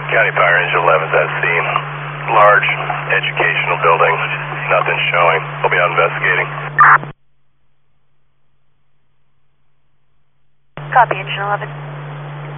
County Fire Engine 11's at scene. Large educational building. Nothing showing. We'll be out investigating. Copy, Engine 11.